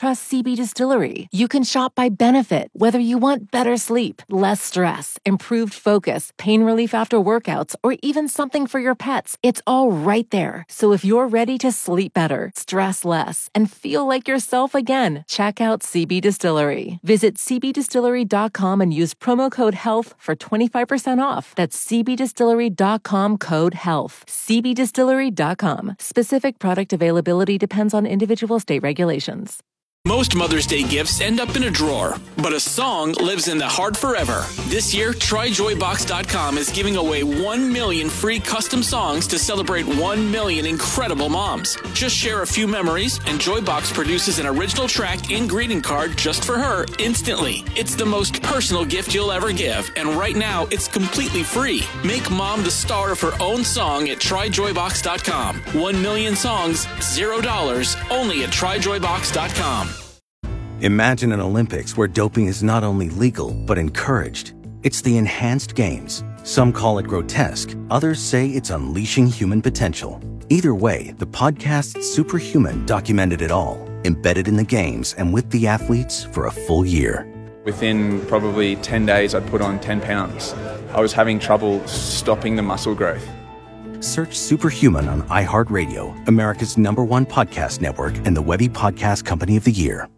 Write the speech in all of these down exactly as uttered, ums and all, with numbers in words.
trust C B Distillery. You can shop by benefit, whether you want better sleep, less stress, improved focus, pain relief after workouts, or even something for your pets. It's all right there. So if you're ready to sleep better, stress less, and feel like yourself again, check out C B Distillery. Visit c b distillery dot com and use promo code HEALTH for twenty-five percent off. That's c b distillery dot com code HEALTH. c b distillery dot com. Specific product availability depends on individual state regulations. Most Mother's Day gifts end up in a drawer, but a song lives in the heart forever. This year, try joy box dot com is giving away one million free custom songs to celebrate one million incredible moms. Just share a few memories, and Joybox produces an original track and greeting card just for her instantly. It's the most personal gift you'll ever give, and right now, it's completely free. Make mom the star of her own song at try joy box dot com. One million songs, zero dollars, only at try joy box dot com. Imagine an Olympics where doping is not only legal, but encouraged. It's the enhanced games. Some call it grotesque. Others say it's unleashing human potential. Either way, the podcast Superhuman documented it all, embedded in the games and with the athletes for a full year. Within probably ten days, I'd put on ten pounds. I was having trouble stopping the muscle growth. Search Superhuman on iHeartRadio, America's number one podcast network and the Webby Podcast Company of the Year.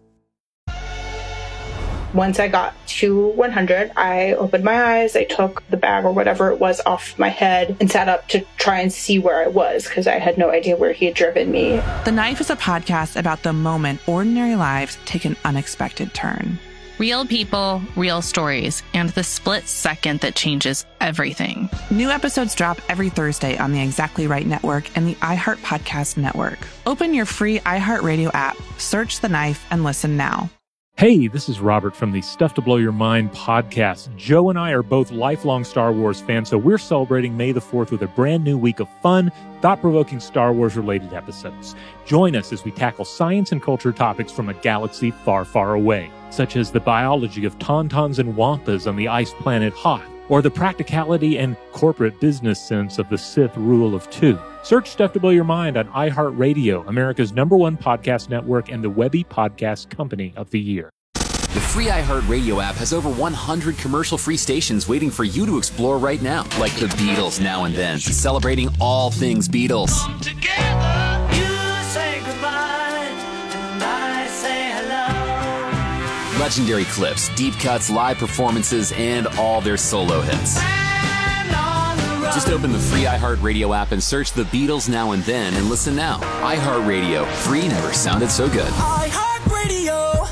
Once I got to one hundred, I opened my eyes, I took the bag or whatever it was off my head and sat up to try and see where I was because I had no idea where he had driven me. The Knife is a podcast about the moment ordinary lives take an unexpected turn. Real people, real stories, and the split second that changes everything. New episodes drop every Thursday on the Exactly Right Network and the iHeart Podcast Network. Open your free iHeartRadio app, search The Knife, and listen now. Hey, this is Robert from the Stuff to Blow Your Mind podcast. Joe and I are both lifelong Star Wars fans, so we're celebrating May the fourth with a brand new week of fun, thought-provoking Star Wars-related episodes. Join us as we tackle science and culture topics from a galaxy far, far away, such as the biology of tauntauns and wampas on the ice planet Hoth, or the practicality and corporate business sense of the Sith rule of two. Search Stuff to Blow Your Mind on iHeartRadio, America's number one podcast network and the Webby Podcast Company of the Year. The free iHeartRadio app has over one hundred commercial-free stations waiting for you to explore right now. Like the Beatles Now and Then, celebrating all things Beatles. Come together, you say goodbye, and I say hello. Legendary clips, deep cuts, live performances, and all their solo hits. Just open the free iHeartRadio app and search The Beatles Now and Then and listen now. iHeartRadio. Free never sounded so good. iHeartRadio.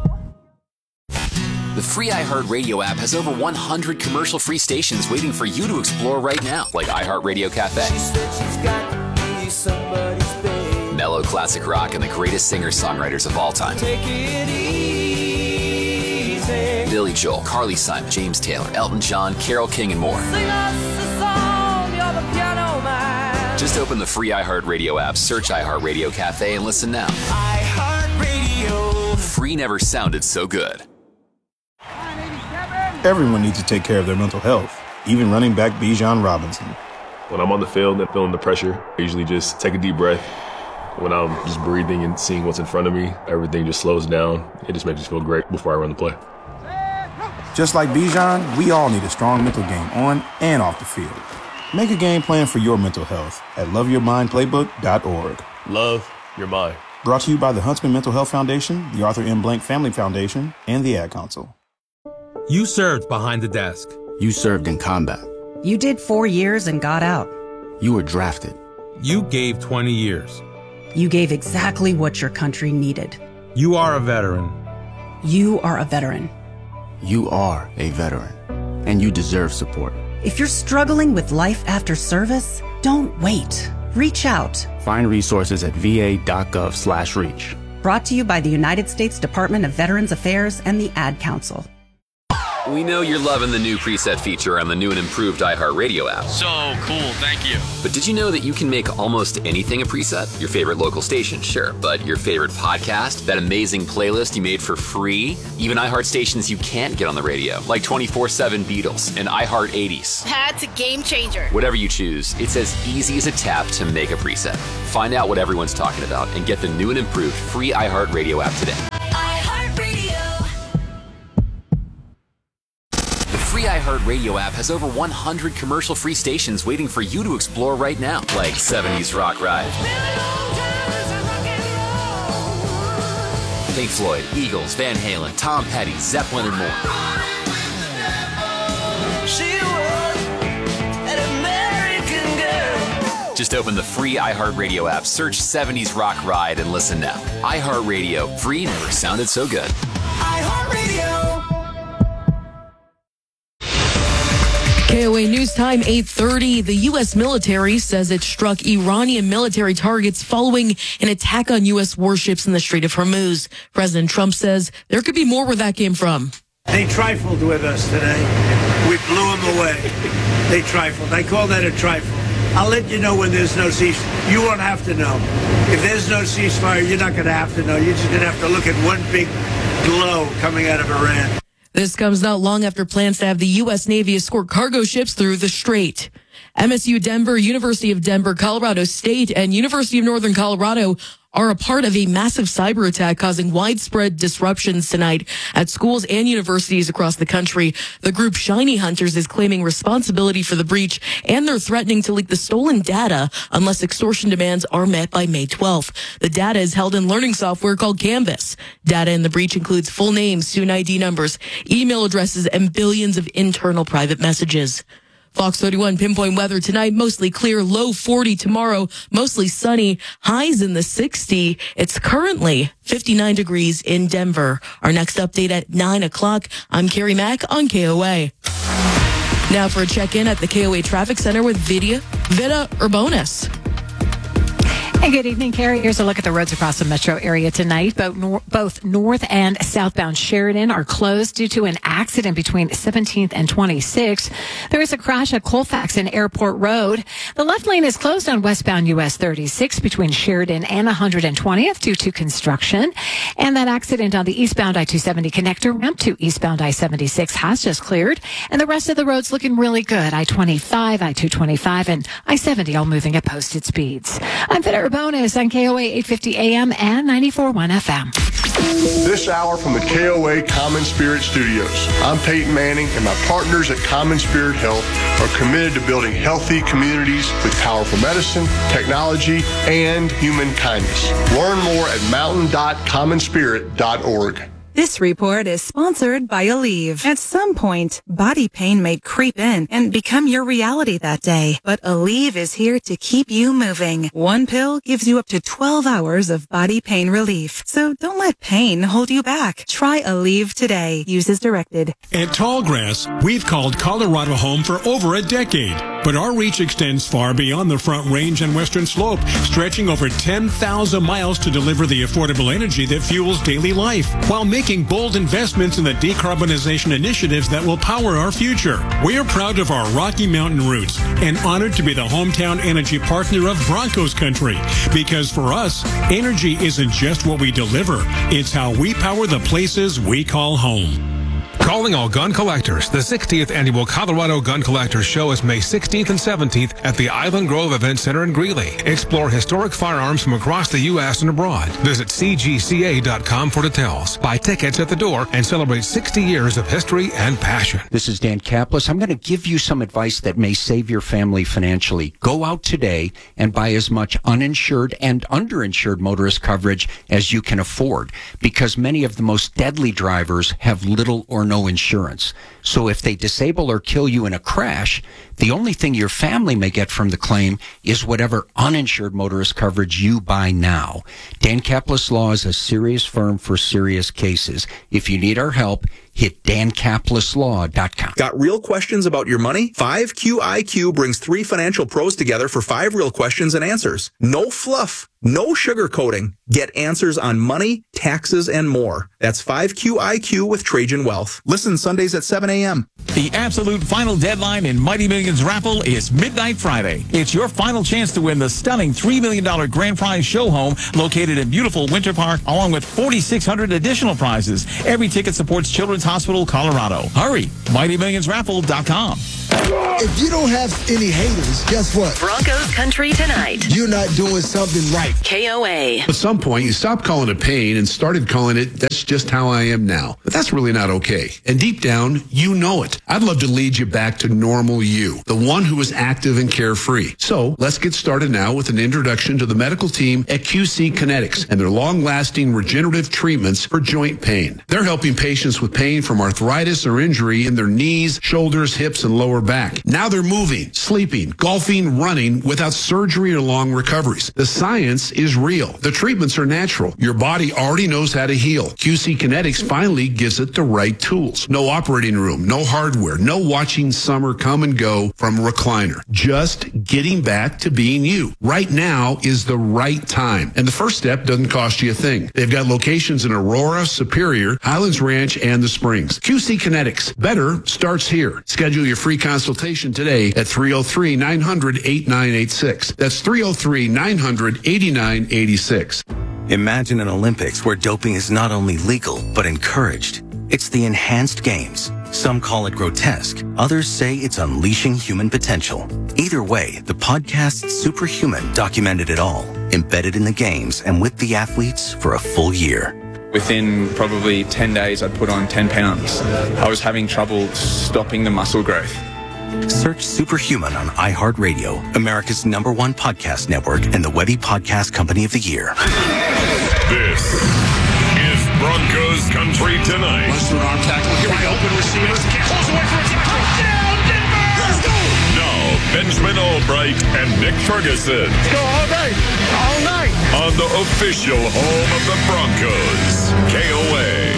The free iHeartRadio app has over one hundred commercial-free stations waiting for you to explore right now, like iHeartRadio Cafe. She said she's got to be somebody's babe. Mellow classic rock and the greatest singer-songwriters of all time. Take it easy. Billy Joel, Carly Simon, James Taylor, Elton John, Carole King, and more. Sing us a song, you're the piano man. Just open the free iHeartRadio app, search iHeartRadio Cafe, and listen now. iHeartRadio. Free never sounded so good. Everyone needs to take care of their mental health, even running back Bijan Robinson. When I'm on the field and feeling the pressure, I usually just take a deep breath. When I'm just breathing and seeing what's in front of me, everything just slows down. It just makes me feel great before I run the play. Just like Bijan, we all need a strong mental game on and off the field. Make a game plan for your mental health at love your mind playbook dot org. Love your mind. Brought to you by the Huntsman Mental Health Foundation, the Arthur M. Blank Family Foundation, and the Ad Council. You served behind the desk. You served in combat. You did four years and got out. You were drafted. You gave twenty years. You gave exactly what your country needed. You are a veteran. You are a veteran. You are a veteran, and you deserve support. If you're struggling with life after service, don't wait. Reach out. Find resources at v a dot gov slash reach. Brought to you by the United States Department of Veterans Affairs and the Ad Council. We know you're loving the new preset feature on the new and improved iHeartRadio app. So cool, thank you. But did you know that you can make almost anything a preset? Your favorite local station, sure, but your favorite podcast, that amazing playlist you made for free, even iHeart stations you can't get on the radio, like twenty-four seven Beatles and iHeart eighties. That's a game changer. Whatever you choose, it's as easy as a tap to make a preset. Find out what everyone's talking about and get the new and improved free iHeartRadio app today. iHeartRadio app has over one hundred commercial-free stations waiting for you to explore right now, like seventies Rock Ride, Pink Floyd, Eagles, Van Halen, Tom Petty, Zeppelin, and more. She was an American girl. Just open the free iHeartRadio app, search seventies Rock Ride, and listen now. iHeartRadio, free never sounded so good. iHeartRadio. K O A News Time, eight thirty. The U S military says it struck Iranian military targets following an attack on U S warships in the Strait of Hormuz. President Trump says there could be more where that came from. They trifled with us today. We blew them away. They trifled. I call that a trifle. I'll let you know when there's no ceasefire. You won't have to know. If there's no ceasefire, you're not going to have to know. You're just going to have to look at one big glow coming out of Iran. This comes not long after plans to have the U S Navy escort cargo ships through the strait. M S U Denver, University of Denver, Colorado State, and University of Northern Colorado are a part of a massive cyber attack causing widespread disruptions tonight at schools and universities across the country. The group Shiny Hunters is claiming responsibility for the breach, and they're threatening to leak the stolen data unless extortion demands are met by May twelfth. The data is held in learning software called Canvas. Data in the breach includes full names, student I D numbers, email addresses, and billions of internal private messages. Fox thirty-one pinpoint weather tonight, mostly clear, low forty tomorrow, mostly sunny, highs in the sixty. It's currently fifty-nine degrees in Denver. Our next update at nine o'clock. I'm Carrie Mack on K O A. Now for a check-in at the K O A Traffic Center with Vida, Vida Urbonis. Hey, good evening, Carrie. Here's a look at the roads across the metro area tonight. Both, nor- both north and southbound Sheridan are closed due to an accident between seventeenth and twenty-sixth. There is a crash at Colfax and Airport Road. The left lane is closed on westbound U S thirty-six between Sheridan and one hundred twentieth due to construction. And that accident on the eastbound I two seventy connector ramp to eastbound I seventy-six has just cleared. And the rest of the road's looking really good. I twenty-five, I two twenty-five, and I seventy all moving at posted speeds. I'm Vida Bonus on K O A eight fifty A M and ninety-four point one F M. This hour from the K O A Common Spirit Studios. I'm Peyton Manning, and my partners at Common Spirit Health are committed to building healthy communities with powerful medicine, technology, and human kindness. Learn more at mountain dot common spirit dot org. This report is sponsored by Aleve. At some point, body pain may creep in and become your reality that day. But Aleve is here to keep you moving. One pill gives you up to twelve hours of body pain relief. So don't let pain hold you back. Try Aleve today. Use as directed. At Tallgrass, we've called Colorado home for over a decade. But our reach extends far beyond the Front Range and Western Slope, stretching over ten thousand miles to deliver the affordable energy that fuels daily life, while making bold investments in the decarbonization initiatives that will power our future. We are proud of our Rocky Mountain roots and honored to be the hometown energy partner of Broncos Country. Because for us, energy isn't just what we deliver, it's how we power the places we call home. Calling all gun collectors. The sixtieth Annual Colorado Gun Collectors Show is May sixteenth and seventeenth at the Island Grove Event Center in Greeley. Explore historic firearms from across the U S and abroad. Visit C G C A dot com for details. Buy tickets at the door and celebrate sixty years of history and passion. This is Dan Kaplis. I'm going to give you some advice that may save your family financially. Go out today and buy as much uninsured and underinsured motorist coverage as you can afford, because many of the most deadly drivers have little or no insurance. So if they disable or kill you in a crash, the only thing your family may get from the claim is whatever uninsured motorist coverage you buy now. Dan Kaplis Law is a serious firm for serious cases. If you need our help, hit dan kaplis law dot com. Got real questions about your money? five Q I Q brings three financial pros together for five real questions and answers. No fluff, no sugarcoating. Get answers on money, taxes, and more. That's five Q I Q with Trajan Wealth. Listen Sundays at seven a.m. The absolute final deadline in Mighty Millions raffle is Midnight Friday. It's your final chance to win the stunning three million dollars grand prize show home located in beautiful Winter Park, along with four thousand six hundred additional prizes. Every ticket supports Children's Hospital Colorado. Hurry, mighty millions raffle dot com. If you don't have any haters, guess what? Broncos Country Tonight. You're not doing something right. K O A. At some point, you stopped calling it pain and started calling it, that's just how I am now. But that's really not okay. And deep down, you know it. I'd love to lead you back to normal you, the one who is active and carefree. So let's get started now with an introduction to the medical team at Q C Kinetics and their long-lasting regenerative treatments for joint pain. They're helping patients with pain from arthritis or injury in their knees, shoulders, hips, and lower back. Now they're moving, sleeping, golfing, running without surgery or long recoveries. The science is real. The treatments are natural. Your body already knows how to heal. Q C Kinetics finally gives it the right tools. No operating room, no hardware, no watching summer come and go from a recliner. Just getting back to being you. Right now is the right time. And the first step doesn't cost you a thing. They've got locations in Aurora, Superior, Highlands Ranch, and the Springs. Q C Kinetics. Better starts here. Schedule your free consultation today at three oh three, nine hundred, eighty-nine eighty-six. That's three oh three, nine hundred, eighty-nine eighty-six. Imagine an Olympics where doping is not only legal, but encouraged. It's the enhanced games. Some call it grotesque. Others say it's unleashing human potential. Either way, the podcast Superhuman documented it all, embedded in the games and with the athletes for a full year. Within probably ten days, I'd put on ten pounds. I was having trouble stopping the muscle growth. Search Superhuman on iHeartRadio, America's number one podcast network and the Webby Podcast Company of the Year. This is Broncos Country Tonight. Western arm tackle. Here we go. Open receivers. Close away for a touchdown, Denver! Let's go! Now, Benjamin Albright and Nick Ferguson. Let's go all day, all night. On the official home of the Broncos, K O A.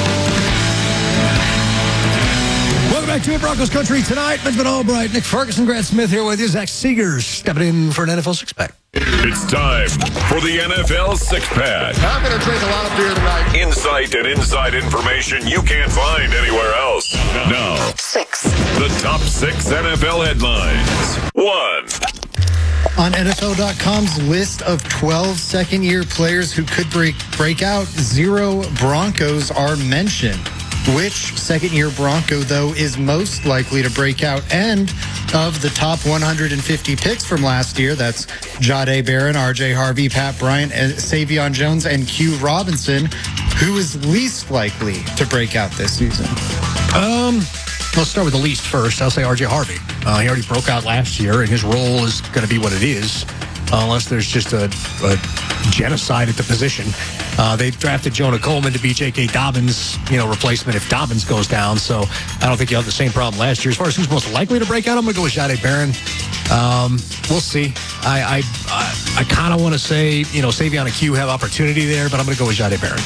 Welcome back to Broncos Country Tonight. Benjamin Albright, Nick Ferguson, Grant Smith here with you. Zach Seegers stepping in for an N F L six-pack. It's time for the N F L six-pack. I'm going to drink a lot of beer tonight. Insight and inside information you can't find anywhere else. Now, six. The top six N F L headlines. One. On N F L dot com's list of twelve second-year players who could break break out, zero Broncos are mentioned. Which second-year Bronco, though, is most likely to break out? And of the top one hundred fifty picks from last year, that's Jahdae Barron, R J Harvey, Pat Bryant, Savion Jones, and Q Robinson, who is least likely to break out this season? Um, let's start with the least first. I'll say R J Harvey. Uh, he already broke out last year, and his role is going to be what it is, uh, unless there's just a, a genocide at the position. Uh, they drafted Jonah Coleman to be J K. Dobbins, you know, replacement if Dobbins goes down. So I don't think you have the same problem last year. As far as who's most likely to break out, I'm going to go with Jahdae Barron. Um, we'll see. I I, I, I kind of want to say, you know, Savion and Q have opportunity there, but I'm going to go with Jahdae Barron.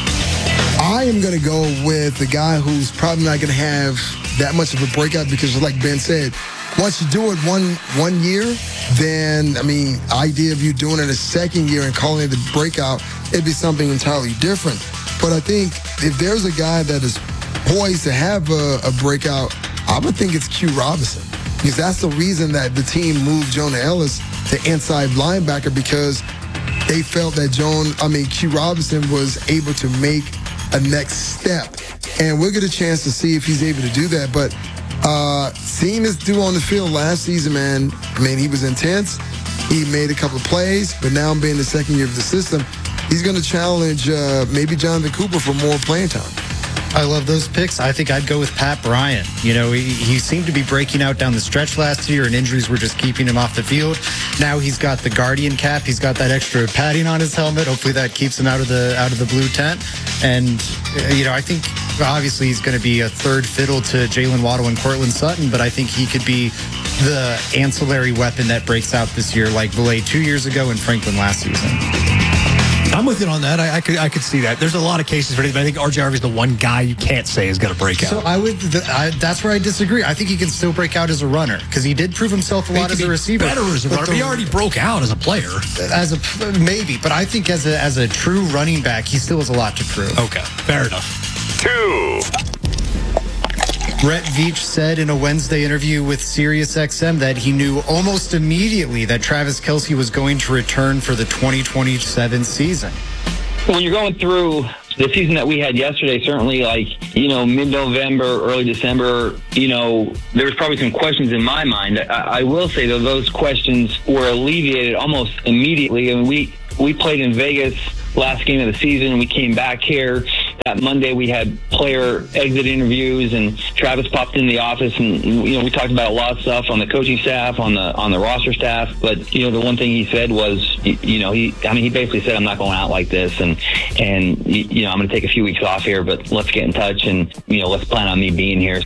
I am going to go with the guy who's probably not going to have that much of a breakout because, like Ben said, once you do it one one year, then, I mean, idea of you doing it a second year and calling it a breakout, it'd be something entirely different. But I think if there's a guy that is poised to have a, a breakout, I would think it's Q Robinson. Because that's the reason that the team moved Jonah Ellis to inside linebacker, because they felt that Joan, I mean, Q Robinson was able to make a next step. And we'll get a chance to see if he's able to do that. But uh, seeing this dude on the field last season, man, I mean, he was intense. He made a couple of plays, but now being the second year of the system, he's going to challenge uh, maybe Jonathan Cooper for more playing time. I love those picks. I think I'd go with Pat Bryant. You know, he, he seemed to be breaking out down the stretch last year, and injuries were just keeping him off the field. Now he's got the Guardian cap. He's got that extra padding on his helmet. Hopefully that keeps him out of the out of the blue tent. And, you know, I think obviously he's going to be a third fiddle to Jalen Waddle and Courtland Sutton, but I think he could be the ancillary weapon that breaks out this year, like Valet two years ago and Franklin last season. I'm with you on that. I, I could I could see that. There's a lot of cases for it, but I think R J Harvey's the one guy you can't say is going to break out. So I would. The, I, that's where I disagree. I think he can still break out as a runner because he did prove himself a lot as a receiver. Better as a runner. But he already broke out as a player. As a maybe, but I think as a as a true running back, he still has a lot to prove. Okay, fair enough. Two. Brett Veach said in a Wednesday interview with SiriusXM that he knew almost immediately that Travis Kelce was going to return for the twenty twenty-seven season. When you're going through the season that we had yesterday, certainly like, you know, mid-November, early December, you know, there was probably some questions in my mind. I, I will say, though, those questions were alleviated almost immediately. I mean, we, we played in Vegas last game of the season. We came back here. That Monday we had player exit interviews, and Travis popped in the office, and you know we talked about a lot of stuff on the coaching staff, on the on the roster staff. But you know the one thing he said was, you, you know he I mean he basically said, I'm not going out like this, and and you know I'm going to take a few weeks off here, but let's get in touch, and you know let's plan on me being here.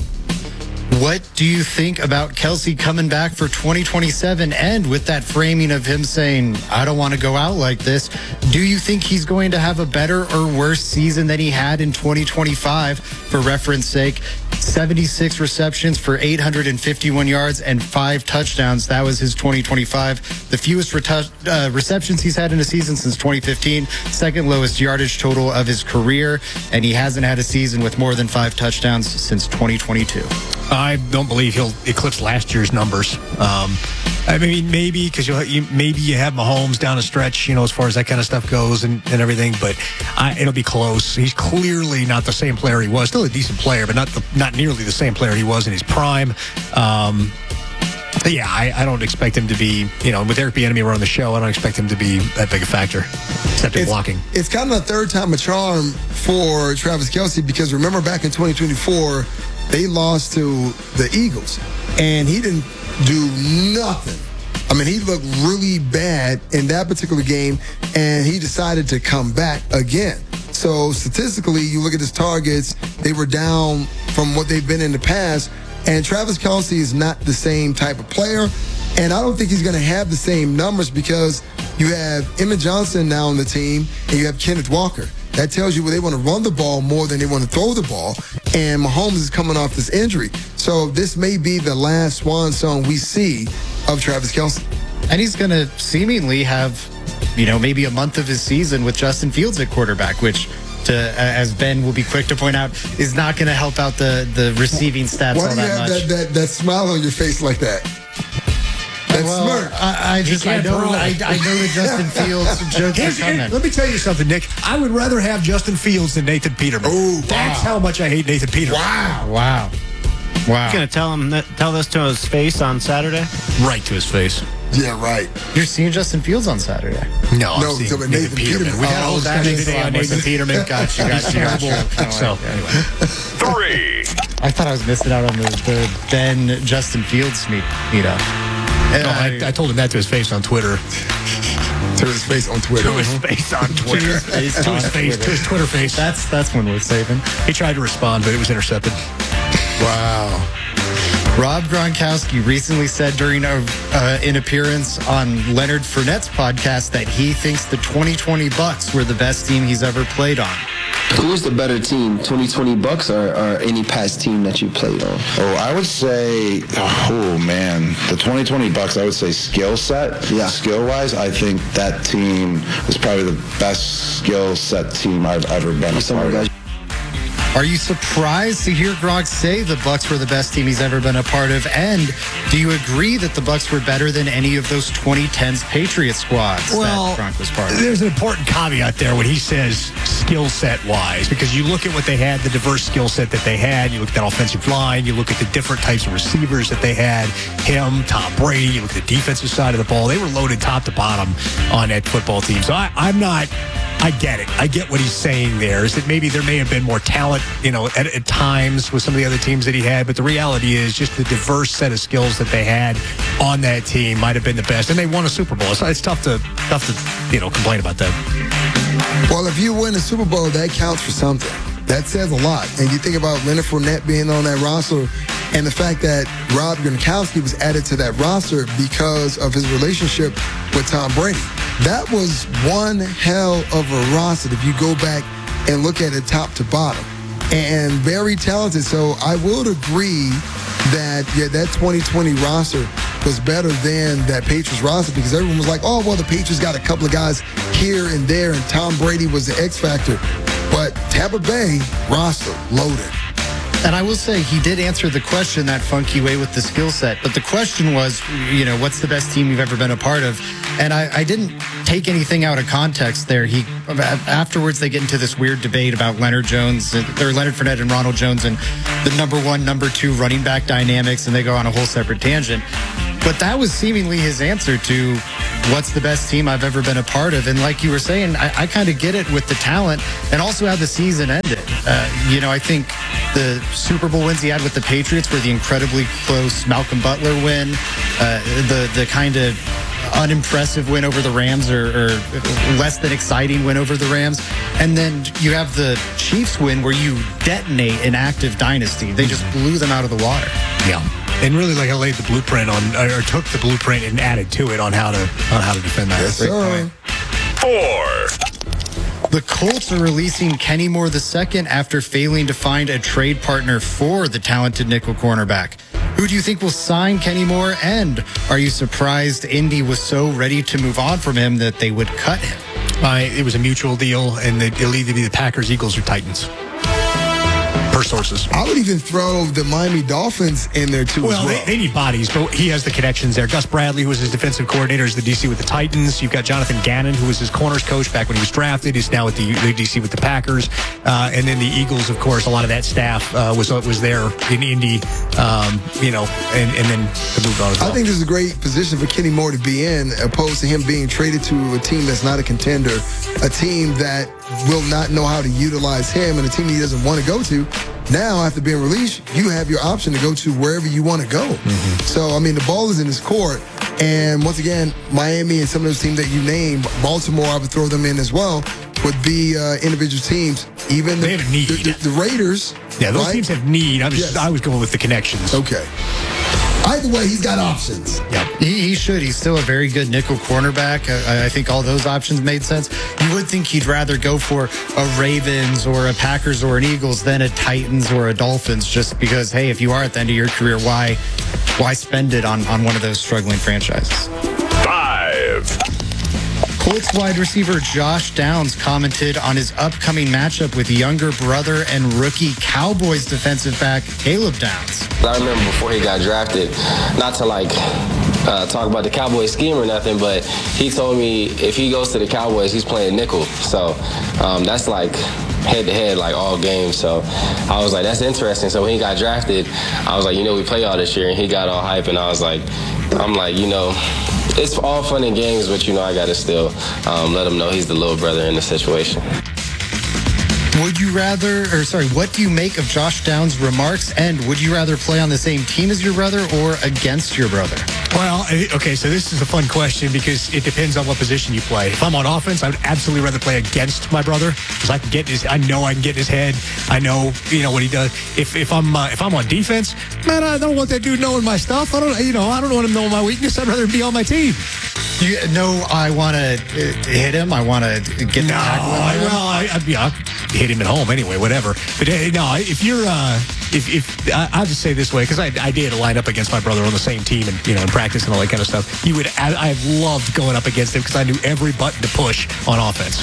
What do you think about Kelce coming back for twenty twenty-seven? And with that framing of him saying, I don't want to go out like this, do you think he's going to have a better or worse season than he had in twenty twenty-five? For reference sake, seventy-six receptions for eight hundred fifty-one yards and five touchdowns. That was his twenty twenty-five. The fewest retu- uh, receptions he's had in a season since twenty fifteen. Second lowest yardage total of his career. And he hasn't had a season with more than five touchdowns since twenty twenty-two. I don't believe he'll eclipse last year's numbers. Um, I mean, maybe because you maybe you have Mahomes down a stretch, you know, as far as that kind of stuff goes and, and everything. But I, it'll be close. He's clearly not the same player he was. Still a decent player, but not the, not nearly the same player he was in his prime. Um, yeah, I, I don't expect him to be, you know, with Eric Bieniemy around the show, I don't expect him to be that big a factor, except in it's, blocking. It's kind of the third time a charm for Travis Kelce, because remember back in twenty twenty-four, they lost to the Eagles, and he didn't do nothing. I mean, he looked really bad in that particular game, and he decided to come back again. So statistically, you look at his targets, they were down from what they've been in the past, and Travis Kelce is not the same type of player, and I don't think he's going to have the same numbers because you have Emmett Johnson now on the team, and you have Kenneth Walker. That tells you where they want to run the ball more than they want to throw the ball. And Mahomes is coming off this injury. So this may be the last swan song we see of Travis Kelce. And he's going to seemingly have, you know, maybe a month of his season with Justin Fields at quarterback, which, to, as Ben will be quick to point out, is not going to help out the, the receiving stats Why all do you that have much. that, that, that smile on your face like that? That's well, smart. I, I just I know I, I know that Justin Fields jokes are coming. Let me tell you something, Nick. I would rather have Justin Fields than Nathan Peterman. Oh, that's wow. how much I hate Nathan Peterman. Wow, wow, wow. You're gonna tell him that, tell this to his face on Saturday? Right to his face. Yeah, right. You're seeing Justin Fields on Saturday. No, no, I'm seeing so Nathan, Nathan Peterman. Peterman. We had a whole Oh, Saturday that's today on Nathan Peterman. Got you, got you, got you. So anyway, Three. I thought I was missing out on the, the Ben Justin Fields meet meetup. No, I, I told him that to his face on Twitter. To his face on Twitter. To his face on Twitter. to his face, to his, face, to his Twitter face. That's that's when we're saving. He tried to respond, but it was intercepted. Wow. Rob Gronkowski recently said during a, uh, an appearance on Leonard Fournette's podcast that he thinks the twenty twenty Bucs were the best team he's ever played on. Who's the better team, twenty twenty Bucs or, or any past team that you played on? Oh, I would say, oh man, the twenty twenty Bucs. I would say skill set, yeah, skill wise. I think that team was probably the best skill set team I've ever been a part of. Are you surprised to hear Gronk say the Bucs were the best team he's ever been a part of? And do you agree that the Bucs were better than any of those twenty tens Patriot squads well, that Gronk was part of? There's an important caveat there when he says skill set wise, because you look at what they had, the diverse skill set that they had. You look at that offensive line. You look at the different types of receivers that they had. Him, Tom Brady. You look at the defensive side of the ball. They were loaded top to bottom on that football team. So I, I'm not. I get it. I get what he's saying there, is that maybe there may have been more talent, you know, at, at times with some of the other teams that he had. But the reality is just the diverse set of skills that they had on that team might have been the best. And they won a Super Bowl. So it's tough to, tough to, you know, complain about that. Well, if you win a Super Bowl, that counts for something. That says a lot. And you think about Leonard Fournette being on that roster and the fact that Rob Gronkowski was added to that roster because of his relationship with Tom Brady. That was one hell of a roster if you go back and look at it top to bottom. And very talented. So I would agree that, yeah, that twenty twenty roster was better than that Patriots roster because everyone was like, oh, well, the Patriots got a couple of guys here and there, and Tom Brady was the X factor. But Tampa Bay roster loaded. And I will say he did answer the question that funky way with the skill set. But the question was, you know, what's the best team you've ever been a part of? And I, I didn't take anything out of context there. He afterwards they get into this weird debate about Leonard Jones, or Leonard Fournette and Ronald Jones, and the number one, number two running back dynamics, and they go on a whole separate tangent. But that was seemingly his answer to what's the best team I've ever been a part of. And like you were saying, I, I kind of get it with the talent and also how the season ended. Uh, you know, I think the Super Bowl wins he had with the Patriots were the incredibly close Malcolm Butler win, uh, the, the kind of unimpressive win over the Rams, or, or less than exciting win over the Rams. And then you have the Chiefs win where you detonate an active dynasty. They just blew them out of the water. Yeah. And really, like, I laid the blueprint on, or took the blueprint and added to it on how to on how to defend that. Yes, sir. Four. The Colts are releasing Kenny Moore the second after failing to find a trade partner for the talented nickel cornerback. Who do you think will sign Kenny Moore? And are you surprised Indy was so ready to move on from him that they would cut him? Uh, it was a mutual deal, and it'll either be the Packers, Eagles, or Titans. Per sources. I would even throw the Miami Dolphins in there too. Well, as well. They, they need bodies, but he has the connections there. Gus Bradley, who was his defensive coordinator, is the D C with the Titans. You've got Jonathan Gannon, who was his corners coach back when he was drafted. He's now at the, the D C with the Packers. Uh, and then the Eagles, of course, a lot of that staff uh, was was there in Indy, um, you know, and, and then moved on as well. I think this is a great position for Kenny Moore to be in, opposed to him being traded to a team that's not a contender, a team that will not know how to utilize him, and a team he doesn't want to go to. Now, after being released, you have your option to go to wherever you want to go. Mm-hmm. So, I mean, the ball is in his court. And once again, Miami and some of those teams that you named, Baltimore, I would throw them in as well, would be uh, individual teams. Even the, they have a need. The, the, the Raiders. Yeah, those right? teams have need. I was, yes. I was going with the connections. Okay. Either way, he's got options. Yep. He, he should. He's still a very good nickel cornerback. I, I think all those options made sense. You would think he'd rather go for a Ravens or a Packers or an Eagles than a Titans or a Dolphins, just because, hey, if you are at the end of your career, why why spend it on, on one of those struggling franchises? Five. Colts wide receiver Josh Downs commented on his upcoming matchup with younger brother and rookie Cowboys defensive back Caleb Downs. I remember before he got drafted, not to like uh, talk about the Cowboys scheme or nothing, but he told me if he goes to the Cowboys, he's playing nickel. So um, that's like head-to-head, like all games. So I was like, that's interesting. So when he got drafted, I was like, you know, we play all this year, and he got all hype, and I was like, I'm like, you know, it's all fun and games, but, you know, I got to still um, let him know he's the little brother in the situation. Would you rather, or sorry, what do you make of Josh Downs' remarks? And would you rather play on the same team as your brother or against your brother? Well, okay, so this is a fun question because it depends on what position you play. If I'm on offense, I would absolutely rather play against my brother because I can get his. I know I can get in his head. I know, you know, what he does. If if I'm uh, if I'm on defense, man, I don't want that dude knowing my stuff. I don't, you know, I don't want him knowing my weakness. I'd rather be on my team. You know, I want to hit him. I want to get the no, tackle. Well, I, I, yeah, I'll hit him at home anyway, whatever. But uh, no, if you're, uh, if if I, I'll just say this way because I I did line up against my brother on the same team and you know in practice and all that kind of stuff. You would I, I loved going up against him because I knew every button to push on offense.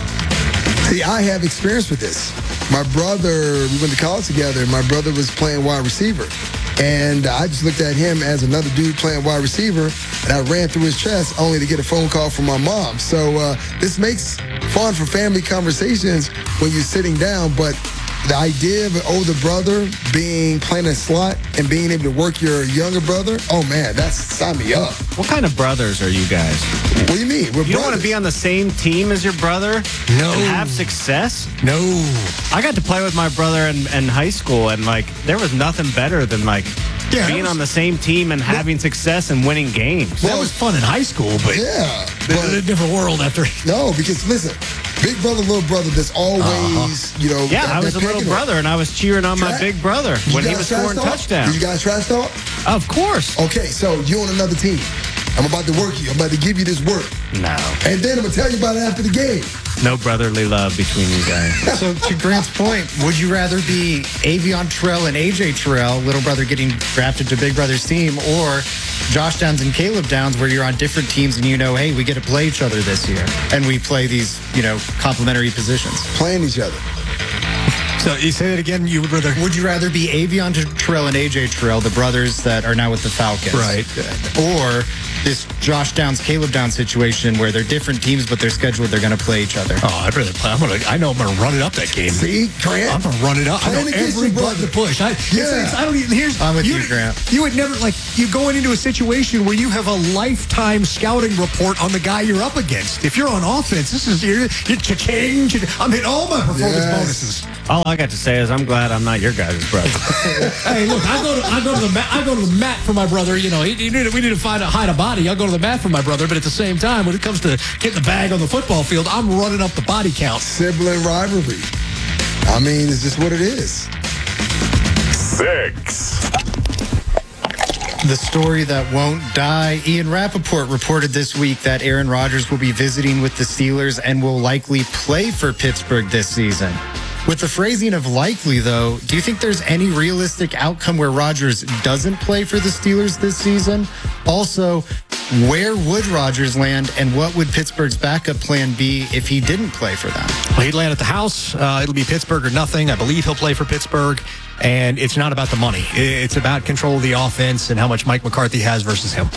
See, I have experience with this. My brother, we went to college together. My brother was playing wide receiver. And I just looked at him as another dude playing wide receiver, and I ran through his chest only to get a phone call from my mom. So uh, this makes fun for family conversations when you're sitting down, but the idea of an older brother being playing a slot and being able to work your younger brother, oh man, that's sign me up. What kind of brothers are you guys? What do you mean? We're you don't want brothers. to be on the same team as your brother? No. And have success? No. I got to play with my brother in, in high school, and like there was nothing better than like yeah, being was, on the same team and well, having success and winning games. Well, that was fun in high school, but yeah, but a different world after. No, because listen. Big brother, little brother, there's always, uh-huh. you know. Yeah, that, I was that a little brother, and I was cheering on Tra- my big brother when he was scoring touchdowns. Did you guys trash talk? Of course. Okay, so you on another team. I'm about to work you. I'm about to give you this work. No. And then I'm going to tell you about it after the game. No brotherly love between you guys. So to Grant's point, would you rather be Avion Terrell and A J Terrell, little brother getting drafted to big brother's team, or Josh Downs and Caleb Downs where you're on different teams and you know, hey, we get to play each other this year and we play these, you know, complementary positions? Playing each other. So you say that again, you would rather... Would you rather be Avion Terrell and A J Terrell, the brothers that are now with the Falcons? Right. Or this Josh Downs, Caleb Downs situation where they're different teams, but they're scheduled, they're going to play each other. Oh, I'd rather play. I'm gonna, I know I'm going to run it up that game. See, Grant? I'm going to run it up. I know every button to push. I, it's, Yeah. it's, I don't even... Here's, I'm with you, Grant. You would never, like, you going into a situation where you have a lifetime scouting report on the guy you're up against. If you're on offense, this is, you're, you're cha-ching, cha- I'm hitting all my performance Yes. bonuses. All I got to say is I'm glad I'm not your guys' brother. Hey, look, I go to I go to the mat, I go to the mat for my brother. You know, he, he need, we need to find a hide a body. I'll go to the mat for my brother, but at the same time, when it comes to getting the bag on the football field, I'm running up the body count. Sibling rivalry. I mean, it's just what it is. Six. The story that won't die. Ian Rappaport reported this week that Aaron Rodgers will be visiting with the Steelers and will likely play for Pittsburgh this season. With the phrasing of likely, though, do you think there's any realistic outcome where Rodgers doesn't play for the Steelers this season? Also, where would Rodgers land, and what would Pittsburgh's backup plan be if he didn't play for them? Well, he'd land at the house. Uh, it'll be Pittsburgh or nothing. I believe he'll play for Pittsburgh. And it's not about the money. It's about control of the offense and how much Mike McCarthy has versus him.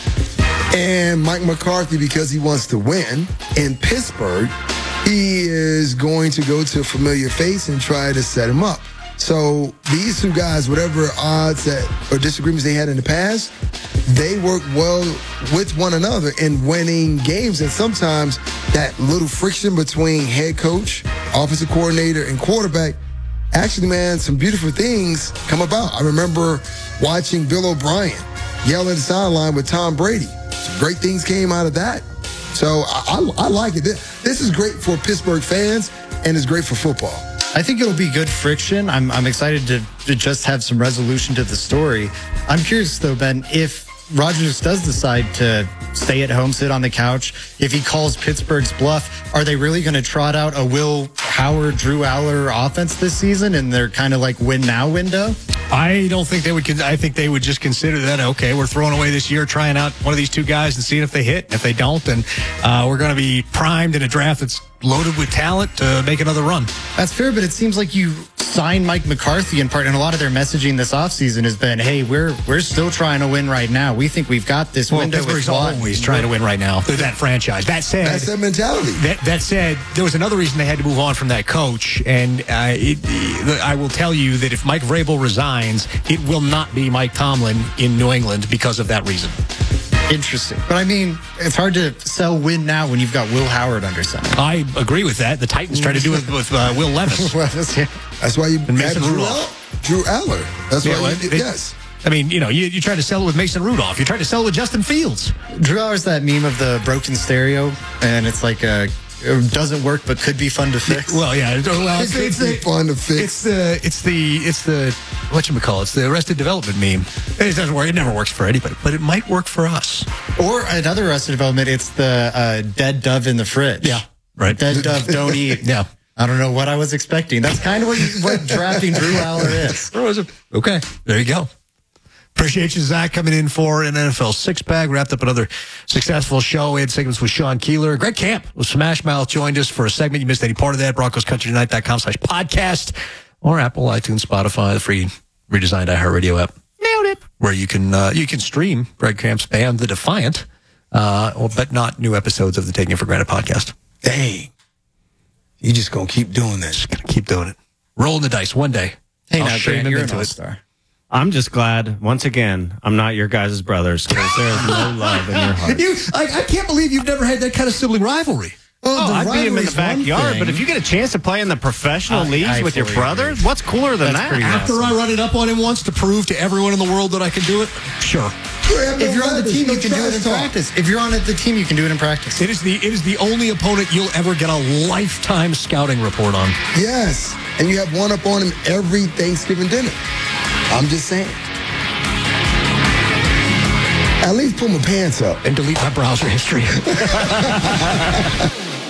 And Mike McCarthy, because he wants to win in Pittsburgh, he is going to go to a familiar face and try to set him up. So these two guys, whatever odds that or disagreements they had in the past, they work well with one another in winning games. And sometimes that little friction between head coach, offensive coordinator, and quarterback, actually, man, some beautiful things come about. I remember watching Bill O'Brien yell at the sideline with Tom Brady. Some great things came out of that. So I, I, I like it. This, this is great for Pittsburgh fans, and it's great for football. I think it'll be good friction. I'm, I'm excited to, to just have some resolution to the story. I'm curious, though, Ben, if Rodgers does decide to stay at home, sit on the couch, if he calls Pittsburgh's bluff, are they really going to trot out a Will Howard, Drew Aller offense this season in their kind of like win now window? I don't think they would. con- I think they would just consider that, okay, we're throwing away this year, trying out one of these two guys and seeing if they hit. If they don't, then uh, we're going to be primed in a draft that's loaded with talent to make another run. That's fair, but it seems like you signed Mike McCarthy in part, and a lot of their messaging this offseason has been, hey, we're we're still trying to win right now. We think we've got this Well, window. Pittsburgh's with Watt. always trying to win right now. They're that franchise. That said, That's their mentality. That, that said, there was another reason they had to move on from that coach, and uh, it, I will tell you that if Mike Vrabel resigns, it will not be Mike Tomlin in New England because of that reason. Interesting. But I mean, it's hard to sell win now when you've got Will Howard under center. I agree with that. The Titans tried to do it with uh, Will Levis. Levis, yeah. That's why you And had Mason Drew, Rudolph. Al- Drew Aller. That's Yeah, why well, you did, it- yes. I mean, you know, you, you tried to sell it with Mason Rudolph. You tried to sell it with Justin Fields. Drew Aller's that meme of the broken stereo, and it's like a it doesn't work but could be fun to fix. Well, yeah. Well, it's, It it's, could be the, fun to fix. it's the it's the it's the whatchamacallit, it's the Arrested Development meme. It doesn't work. It never works for anybody, but it might work for us. Or another Arrested Development, it's the uh, dead dove in the fridge. Yeah, right. Dead dove don't eat. Yeah. I don't know what I was expecting. That's kind of what, what drafting Drew Aller is. Okay, there you go. Appreciate you, Zach, coming in for an N F L six-pack. Wrapped up another successful show. We had segments with Sean Keeler. Greg Camp with Smash Mouth joined us for a segment. You missed any part of that, broncos country tonight dot com slash podcast or Apple, iTunes, Spotify, the free redesigned iHeartRadio app. Nailed it. Where you can uh, you can stream Greg Camp's band, The Defiant, uh, or, but not new episodes of the Taking It for Granted podcast. Dang. You just going to keep doing this. Just going to keep doing it. Rolling the dice one day. Hey, I'll now, shame Grant, him you're an into it. all-star. I'm just glad, once again, I'm not your guys' brothers because there's no love in your heart. You, I, I can't believe you've never had that kind of sibling rivalry. Oh, I'd beat him in the rivalry's one backyard, thing. but if you get a chance to play in the professional I- leagues I with your fully brothers, agree. what's cooler than That's that? pretty After I run it up on him once to prove to everyone in the world that I can do it, sure. If you're on the team, you can do it in practice. If you're on the team, you can do it in practice. It is the it is the only opponent you'll ever get a lifetime scouting report on. Yes. And you have one up on him every Thanksgiving dinner. I'm just saying. At least pull my pants up. And delete my browser history.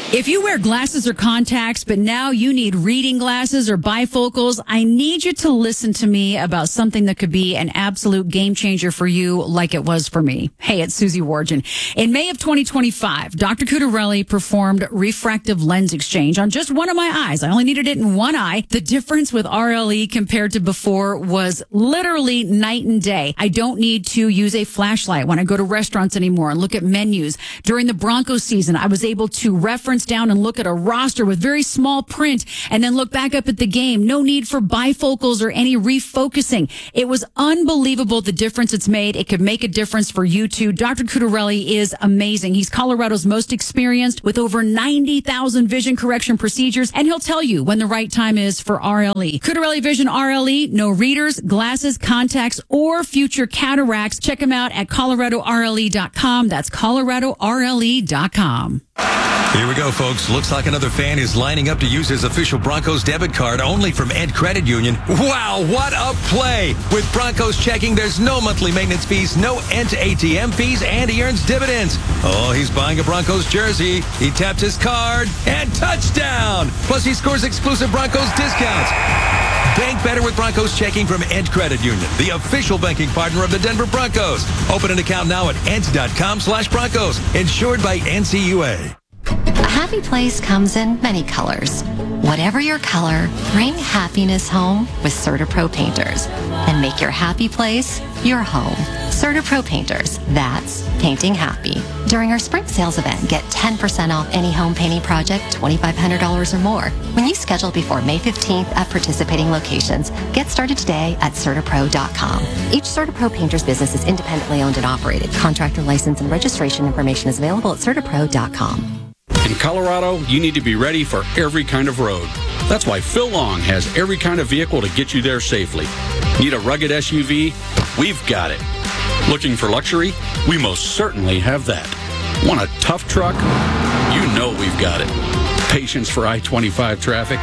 If you wear glasses or contacts, but now you need reading glasses or bifocals, I need you to listen to me about something that could be an absolute game changer for you like it was for me. Hey, it's Susie Wargin. In May of twenty twenty-five, Doctor Cutarelli performed refractive lens exchange on just one of my eyes. I only needed it in one eye. The difference with R L E compared to before was literally night and day. I don't need to use a flashlight when I go to restaurants anymore and look at menus. During the Broncos season, I was able to reference down and look at a roster with very small print and then look back up at the game. No need for bifocals or any refocusing. It was unbelievable the difference it's made. It could make a difference for you too. Doctor Cutarelli is amazing. He's Colorado's most experienced with over ninety thousand vision correction procedures, and he'll tell you when the right time is for R L E. Cutarelli Vision R L E, no readers, glasses, contacts, or future cataracts. Check him out at Colorado R L E dot com. That's Colorado R L E dot com. Here we go, folks. Looks like another fan is lining up to use his official Broncos debit card only from Ed Credit Union. Wow, what a play! With Broncos checking, there's no monthly maintenance fees, no Ent A T M fees, and he earns dividends. Oh, he's buying a Broncos jersey. He taps his card, and touchdown! Plus, he scores exclusive Broncos discounts. Bank better with Broncos checking from Ent Credit Union, the official banking partner of the Denver Broncos. Open an account now at ent.com slash Broncos. Insured by N C U A. A happy place comes in many colors. Whatever your color, bring happiness home with CertaPro Painters and make your happy place your home. CertaPro Painters, that's painting happy. During our spring sales event, get ten percent off any home painting project, twenty-five hundred dollars or more. When you schedule before May fifteenth at participating locations, get started today at CertaPro dot com. Each CertaPro Painters business is independently owned and operated. Contractor license and registration information is available at CertaPro dot com. In Colorado, you need to be ready for every kind of road. That's why Phil Long has every kind of vehicle to get you there safely. Need a rugged S U V? We've got it. Looking for luxury? We most certainly have that. Want a tough truck? You know we've got it. Patience for I twenty-five traffic?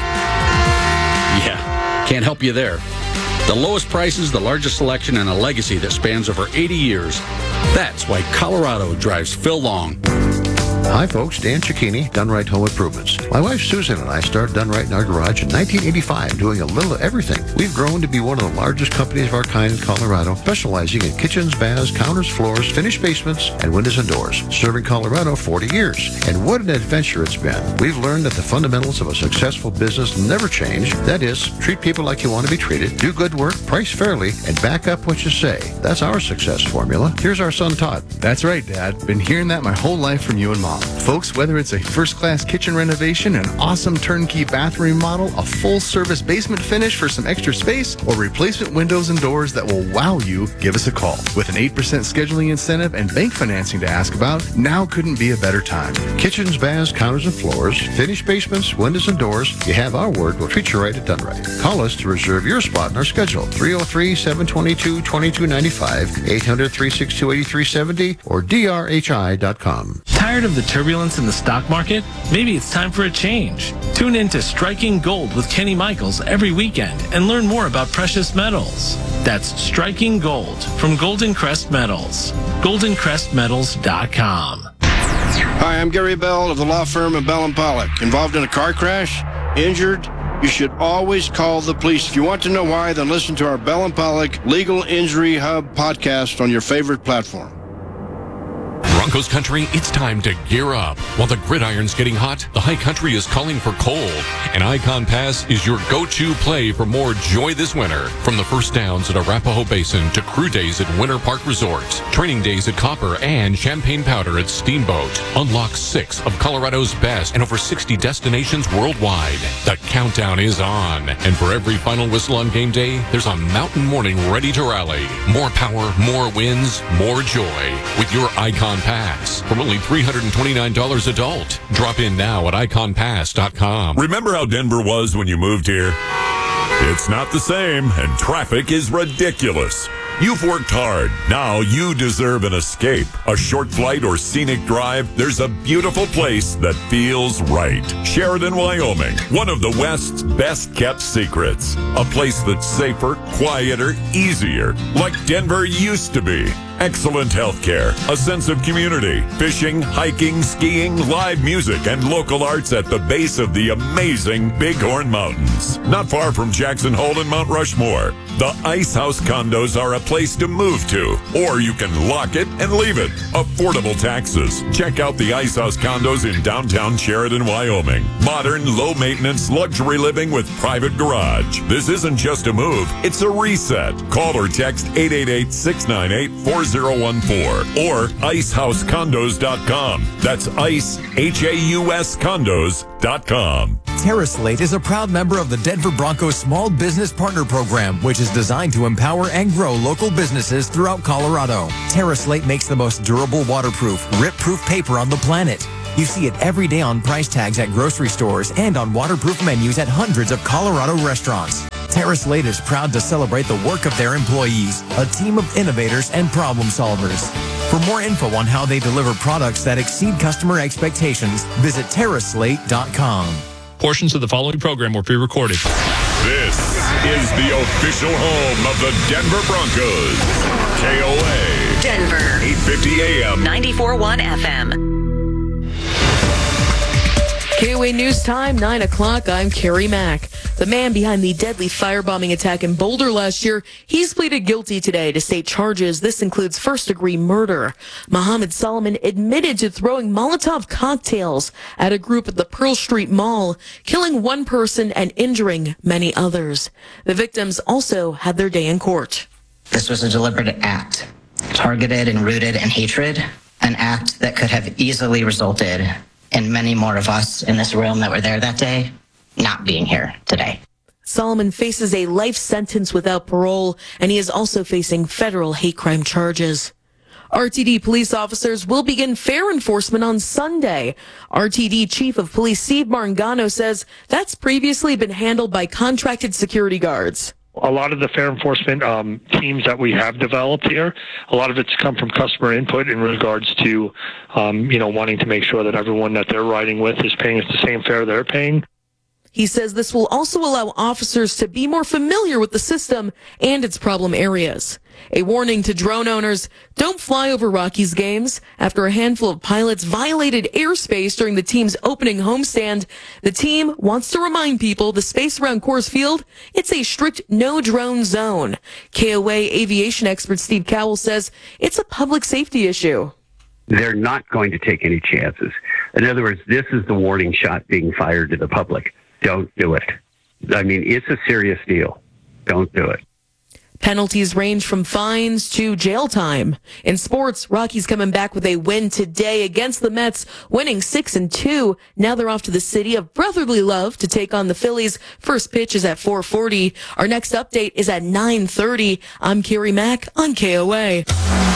Yeah, can't help you there. The lowest prices, the largest selection, and a legacy that spans over eighty years. That's why Colorado drives Phil Long. Hi folks, Dan Cicchini, Done Right Home Improvements. My wife Susan and I started Done Right in our garage in nineteen eighty-five, doing a little of everything. We've grown to be one of the largest companies of our kind in Colorado, specializing in kitchens, baths, counters, floors, finished basements, and windows and doors. Serving Colorado forty years. And what an adventure it's been. We've learned that the fundamentals of a successful business never change. That is, treat people like you want to be treated, do good work, price fairly, and back up what you say. That's our success formula. Here's our son Todd. That's right, Dad. Been hearing that my whole life from you and Mom. Folks, whether it's a first-class kitchen renovation, an awesome turnkey bathroom remodel, a full-service basement finish for some extra space, or replacement windows and doors that will wow you, give us a call. With an eight percent scheduling incentive and bank financing to ask about, now couldn't be a better time. Kitchens, baths, counters, and floors, finished basements, windows, and doors. You have our word. We'll treat you right at Done Right. Call us to reserve your spot in our schedule. three oh three, seven two two, two two nine five, eight hundred, three six two, eight three seven zero, or D R H I dot com. Tired of the turbulence in the stock market? Maybe it's time for a change. Tune in to Striking Gold with Kenny Michaels every weekend and learn more about precious metals. That's Striking Gold from Golden Crest Metals. golden crest metals dot com. Hi, I'm Gary Bell of the law firm of Bell and Pollock. Involved in a car crash? Injured? You should always call the police. If you want to know why, then listen to our Bell and Pollock Legal Injury Hub podcast on your favorite platform. Broncos country, it's time to gear up. While the gridiron's getting hot, the high country is calling for cold. And Icon Pass is your go-to play for more joy this winter. From the first downs at Arapahoe Basin to crew days at Winter Park Resorts, training days at Copper, and Champagne Powder at Steamboat. Unlock six of Colorado's best and over sixty destinations worldwide. The countdown is on. And for every final whistle on game day, there's a mountain morning ready to rally. More power, more wins, more joy. With your Icon Pass from only three hundred twenty-nine dollars adult. Drop in now at icon pass dot com. Remember how Denver was when you moved here? It's not the same, and traffic is ridiculous. You've worked hard. Now you deserve an escape. A short flight or scenic drive, there's a beautiful place that feels right. Sheridan, Wyoming, one of the West's best-kept secrets. A place that's safer, quieter, easier, like Denver used to be. Excellent health care, a sense of community, fishing, hiking, skiing, live music, and local arts at the base of the amazing Bighorn Mountains. Not far from Jackson Hole and Mount Rushmore, the Ice House condos are a place to move to, or you can lock it and leave it. Affordable taxes. Check out the Ice House condos in downtown Sheridan, Wyoming. Modern, low-maintenance, luxury living with private garage. This isn't just a move, it's a reset. Call or text eight eight eight, six nine eight, four zero one four or ice house condos dot com. That's ice, H A U S condos dot com. TerraSlate is a proud member of the Denver Broncos Small Business Partner Program, which is designed to empower and grow local businesses throughout Colorado. TerraSlate makes the most durable, waterproof, rip-proof paper on the planet. You see it every day on price tags at grocery stores and on waterproof menus at hundreds of Colorado restaurants. TerraSlate is proud to celebrate the work of their employees, a team of innovators and problem solvers. For more info on how they deliver products that exceed customer expectations, visit terra slate dot com. Portions of the following program were pre-recorded. This is the official home of the Denver Broncos. K O A. Denver. eight fifty A M. ninety-four point one F M. K O A News Time, nine o'clock. I'm Carrie Mack. The man behind the deadly firebombing attack in Boulder last year, he's pleaded guilty today to state charges. This includes first-degree murder. Mohammed Solomon admitted to throwing Molotov cocktails at a group at the Pearl Street Mall, killing one person and injuring many others. The victims also had their day in court. This was a deliberate act, targeted and rooted in hatred, an act that could have easily resulted in many more of us in this room that were there that day not being here today. Solomon faces a life sentence without parole, and he is also facing federal hate crime charges. R T D police officers will begin fair enforcement on Sunday. R T D Chief of Police Steve Marangano says that's previously been handled by contracted security guards. A lot of the fair enforcement um, teams that we have developed here, a lot of it's come from customer input in regards to, um, you know, wanting to make sure that everyone that they're riding with is paying us the same fare they're paying. He says this will also allow officers to be more familiar with the system and its problem areas. A warning to drone owners, don't fly over Rockies games. After a handful of pilots violated airspace during the team's opening homestand, the team wants to remind people the space around Coors Field, it's a strict no drone zone. K O A aviation expert Steve Cowell says it's a public safety issue. They're not going to take any chances. In other words, this is the warning shot being fired to the public. Don't do it. I mean, it's a serious deal. Don't do it. Penalties range from fines to jail time. In sports, Rockies coming back with a win today against the Mets, winning six and two. Now they're off to the city of brotherly love to take on the Phillies. First pitch is at four forty. Our next update is at nine thirty. I'm Carrie Mack on K O A.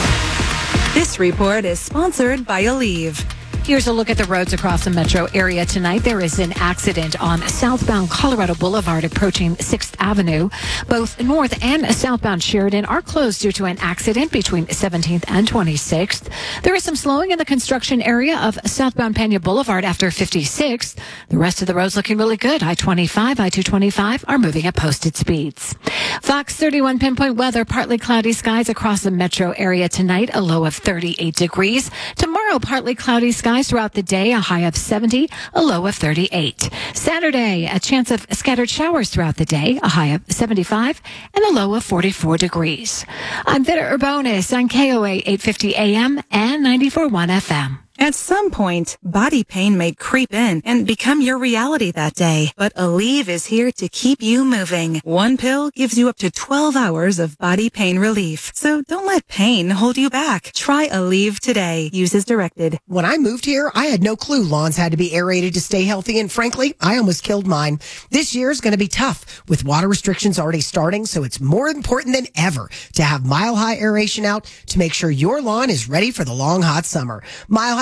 This report is sponsored by Aleve. Here's a look at the roads across the metro area tonight. There is an accident on southbound Colorado Boulevard approaching sixth Avenue. Both north and southbound Sheridan are closed due to an accident between seventeenth and twenty-sixth. There is some slowing in the construction area of southbound Pena Boulevard after fifty-sixth. The rest of the roads looking really good. I twenty-five, I two twenty-five are moving at posted speeds. Fox thirty-one pinpoint weather, partly cloudy skies across the metro area tonight, a low of thirty-eight degrees. Tomorrow, partly cloudy skies throughout the day, a high of seventy, a low of thirty-eight. Saturday, a chance of scattered showers throughout the day, a high of seventy-five, and a low of forty-four degrees. I'm Vida Urbonis on K O A eight fifty A M and ninety-four point one F M. At some point, body pain may creep in and become your reality that day. But Aleve is here to keep you moving. One pill gives you up to twelve hours of body pain relief. So don't let pain hold you back. Try Aleve today. Use as directed. When I moved here, I had no clue lawns had to be aerated to stay healthy. And frankly, I almost killed mine. This year is going to be tough with water restrictions already starting. So it's more important than ever to have Mile High aeration out to make sure your lawn is ready for the long, hot summer. Mile High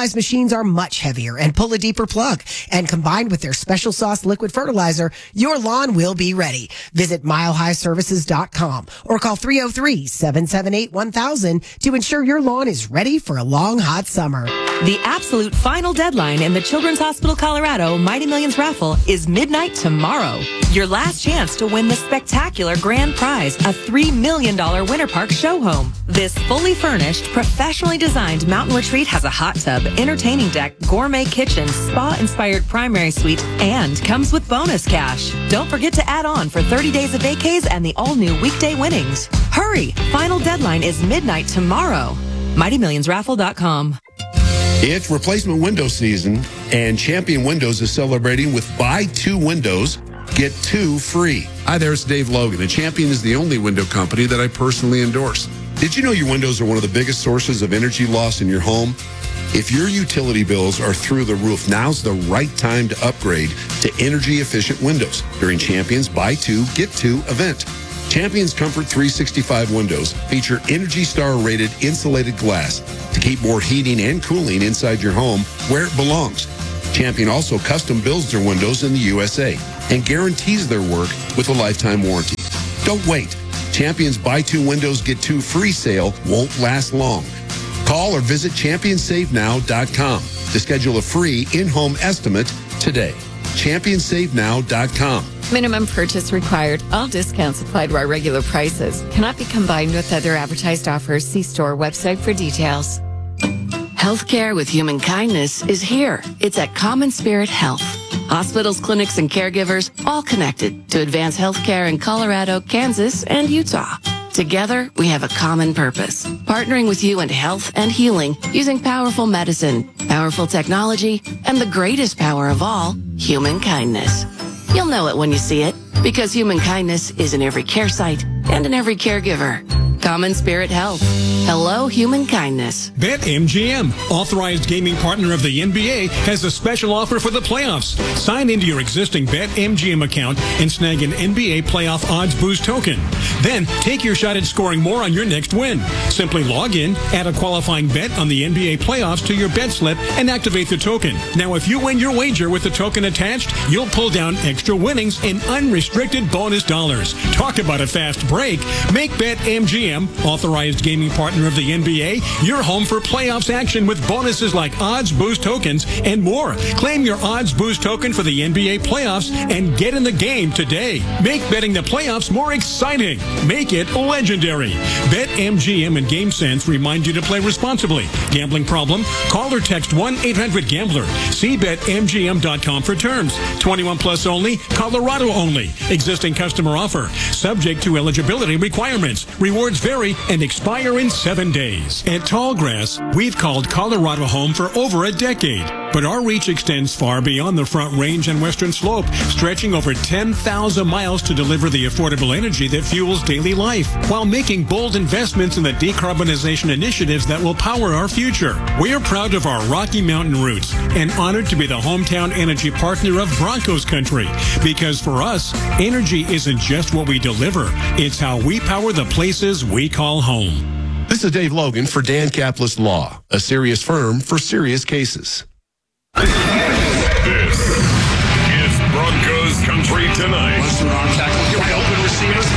Milehigh's machines are much heavier and pull a deeper plug. And combined with their special sauce liquid fertilizer, your lawn will be ready. Visit mile high services dot com or call three oh three, seven seven eight, one thousand to ensure your lawn is ready for a long, hot summer. The absolute final deadline in the Children's Hospital Colorado Mighty Millions raffle is midnight tomorrow. Your last chance to win the spectacular grand prize, a three million dollars Winter Park show home. This fully furnished, professionally designed mountain retreat has a hot tub, entertaining deck, gourmet kitchen, spa-inspired primary suite, and comes with bonus cash. Don't forget to add on for thirty days of vacays and the all-new weekday winnings. Hurry! Final deadline is midnight tomorrow. mighty millions raffle dot com. It's replacement window season, and Champion Windows is celebrating with buy two windows, get two free. Hi there, it's Dave Logan, and Champion is the only window company that I personally endorse. Did you know your windows are one of the biggest sources of energy loss in your home? If your utility bills are through the roof, now's the right time to upgrade to energy-efficient windows during Champion's Buy Two, Get Two event. Champion's Comfort three sixty-five windows feature Energy Star rated insulated glass to keep more heating and cooling inside your home where it belongs. Champion also custom builds their windows in the U S A and guarantees their work with a lifetime warranty. Don't wait. Champion's Buy Two Windows Get Two free sale won't last long. Call or visit champion save now dot com to schedule a free in-home estimate today. champion save now dot com. Minimum purchase required. All discounts applied to our regular prices. Cannot be combined with other advertised offers. See store website for details. Healthcare with human kindness is here. It's at Common Spirit Health. Hospitals, clinics, and caregivers all connected to advance healthcare in Colorado, Kansas, and Utah. Together, we have a common purpose, partnering with you in health and healing using powerful medicine, powerful technology, and the greatest power of all, human kindness. You'll know it when you see it, because human kindness is in every care site and in every caregiver. Common Spirit Health. Hello, human kindness. BetMGM, authorized gaming partner of the N B A, has a special offer for the playoffs. Sign into your existing BetMGM account and snag an N B A playoff odds boost token. Then take your shot at scoring more on your next win. Simply log in, add a qualifying bet on the N B A playoffs to your bet slip, and activate the token. Now, if you win your wager with the token attached, you'll pull down extra winnings and unrestricted bonus dollars. Talk about a fast break. Make BetMGM, authorized gaming partner of the N B A, your home for playoffs action with bonuses like odds boost tokens and more. Claim your odds boost token for the N B A playoffs and get in the game today. Make betting the playoffs more exciting. Make it legendary. BetMGM and GameSense remind you to play responsibly. Gambling problem? Call or text one eight hundred gambler. See bet M G M dot com for terms. twenty-one plus only, Colorado only. Existing customer offer. Subject to eligibility requirements. Rewards vary and expire in seven days. At Tallgrass, we've called Colorado home for over a decade. But our reach extends far beyond the Front Range and Western Slope, stretching over ten thousand miles to deliver the affordable energy that fuels daily life, while making bold investments in the decarbonization initiatives that will power our future. We are proud of our Rocky Mountain roots and honored to be the hometown energy partner of Broncos Country. Because for us, energy isn't just what we deliver, it's how we power the places we call home. This is Dave Logan for Dan Capitalist Law, a serious firm for serious cases. This is Broncos Country Tonight. Western arm tackle. Here we go. Open receivers.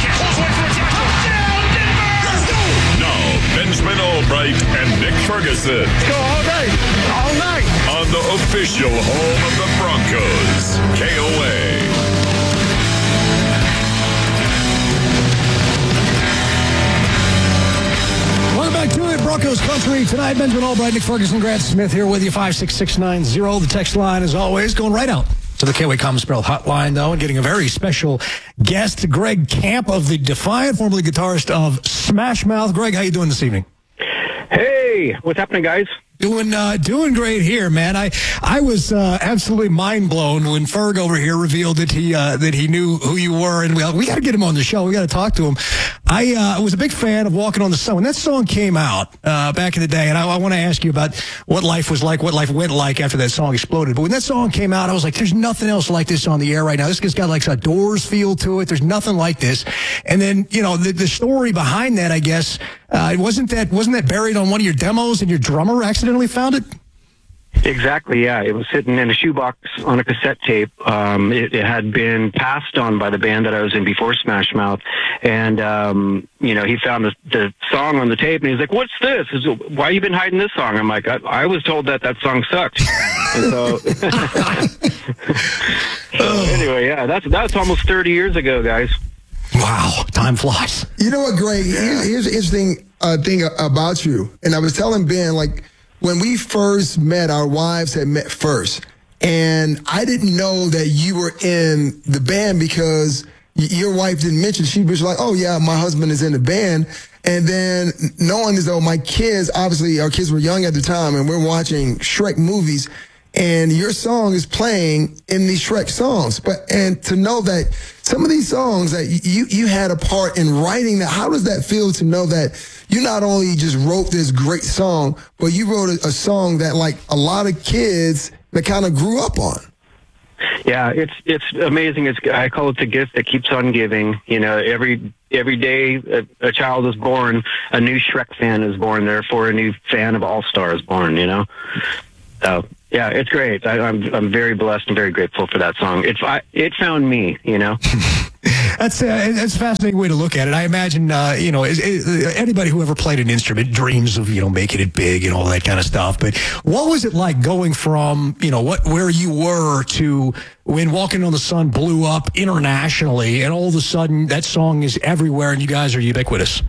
Now, Benjamin Albright and Nick Ferguson. Let's go all day, all night. On the official home of the Broncos, K O A. Welcome back to it, Broncos Country tonight. Benjamin Albright, Nick Ferguson, Grant Smith here with you. five six six nine zero. The text line, as always, going right out to the K O A Common Spirit hotline, though, and getting a very special guest, Greg Camp of the Defiant, formerly guitarist of Smash Mouth. Greg, how you doing this evening? Hey, what's happening, guys? Doing uh, doing great here, man. I I was uh, absolutely mind blown when Ferg over here revealed that he uh, that he knew who you were, and we we got to get him on the show. We got to talk to him. I uh, was a big fan of Walking on the Sun when that song came out uh, back in the day, and I, I want to ask you about what life was like, what life went like after that song exploded. But when that song came out, I was like, "There's nothing else like this on the air right now. This has got like a Doors feel to it. There's nothing like this." And then you know the the story behind that, I guess, uh, wasn't that wasn't that buried on one of your demos, and your drummer accidentally found it? Exactly, yeah. It was sitting in a shoebox on a cassette tape. Um, it, it had been passed on by the band that I was in before Smash Mouth. And, um, you know, he found the, the song on the tape, and he's like, what's this? He's, why you been hiding this song? I'm like, I, I was told that that song sucked. And so, so anyway, yeah, that's, that's almost thirty years ago, guys. Wow, time flies. You know what, Greg? Here's, here's the interesting uh, thing about you. And I was telling Ben, like, when we first met, our wives had met first. And I didn't know that you were in the band because y- your wife didn't mention. She was like, oh, yeah, my husband is in the band. And then knowing as though my kids, obviously our kids were young at the time, and we're watching Shrek movies, and your song is playing in these Shrek songs. But and to know that some of these songs that you you had a part in writing that, how does that feel to know that you not only just wrote this great song, but you wrote a, a song that like a lot of kids that kind of grew up on? Yeah, it's it's amazing. It's I call it the gift that keeps on giving. You know, every every day a, a child is born, a new Shrek fan is born. Therefore, a new fan of All Star is born. You know, so yeah, it's great. I, I'm I'm very blessed and very grateful for that song. It's I, it found me. You know. That's, uh, that's a fascinating way to look at it. I imagine, uh, you know, is, is, anybody who ever played an instrument dreams of, you know, making it big and all that kind of stuff. But what was it like going from, you know, what where you were to when Walking on the Sun blew up internationally, and all of a sudden that song is everywhere and you guys are ubiquitous?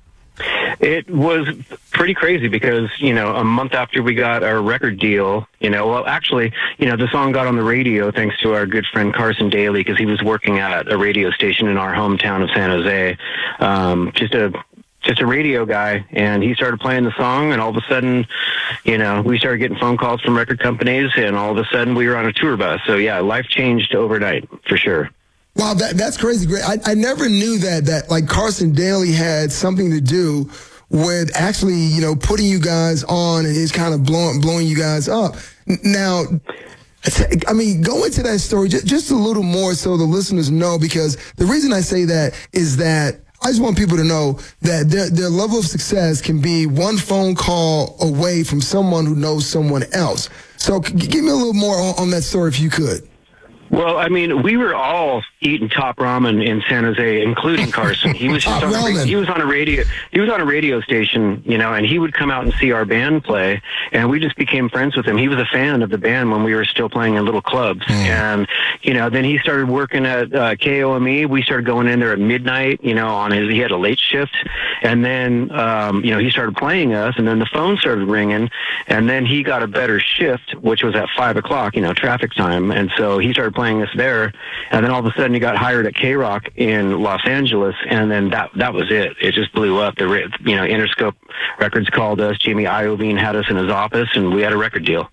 It was pretty crazy because, you know, a month after we got our record deal, you know, well, actually, you know, the song got on the radio thanks to our good friend Carson Daly, because he was working at a radio station in our hometown of San Jose, um, just a just a radio guy, and he started playing the song, and all of a sudden, you know, we started getting phone calls from record companies, and all of a sudden we were on a tour bus. So, yeah, life changed overnight, for sure. Wow, that, that's crazy, Greg. I, I never knew that, that like Carson Daly had something to do with actually, you know, putting you guys on and is kind of blowing, blowing you guys up. Now, I mean, go into that story just, just a little more so the listeners know, because the reason I say that is that I just want people to know that their, their level of success can be one phone call away from someone who knows someone else. So g- give me a little more on, on that story if you could. Well, I mean, we were all eating top ramen in San Jose, including Carson. He was just on a, he was on a radio he was on a radio station, you know, and he would come out and see our band play, and we just became friends with him. He was a fan of the band when we were still playing in little clubs, mm. and you know, then he started working at uh, K O M E. We started going in there at midnight, you know, on his he had a late shift, and then um, you know, he started playing us, and then the phone started ringing, and then he got a better shift, which was at five o'clock, you know, traffic time, and so he started playing us there, and then all of a sudden he got hired at K-Rock in Los Angeles, and then that that was it. It just blew up. The you know Interscope Records called us. Jamie Iovine had us in his office, and we had a record deal.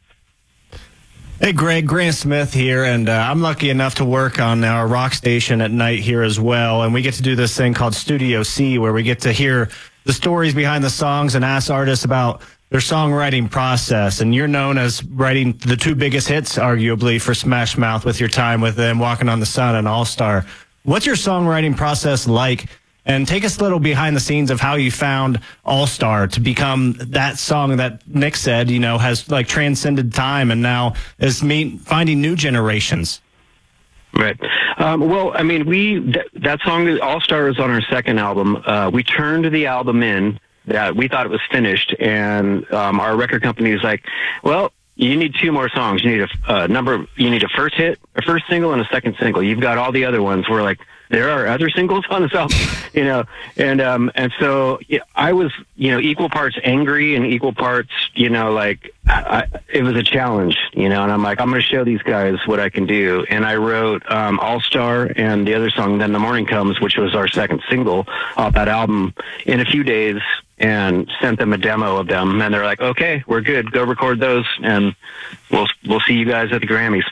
Hey, Greg, Grant Smith here, and uh, I'm lucky enough to work on our rock station at night here as well, and we get to do this thing called Studio C, where we get to hear the stories behind the songs and ask artists about their songwriting process. And you're known as writing the two biggest hits, arguably, for Smash Mouth with your time with them, Walking on the Sun and All Star. What's your songwriting process like? And take us a little behind the scenes of how you found All Star to become that song that Nick said, you know, has like transcended time and now is meet, finding new generations. Right. Um, well, I mean, we th- that song, All Star, is on our second album. Uh, we turned the album in. Yeah, we thought it was finished, and um, our record company was like, "Well, you need two more songs. You need a uh, number. You need a first hit, a first single, and a second single. You've got all the other ones." We're like, "There are other singles on this album," you know. And um, and so yeah, I was, you know, equal parts angry and equal parts, you know, like I, I, it was a challenge, you know. And I'm like, I'm going to show these guys what I can do. And I wrote um, All Star and the other song, Then the Morning Comes, which was our second single off that album, in a few days. And sent them a demo of them, and they're like, "Okay, we're good. Go record those, and we'll we'll see you guys at the Grammys."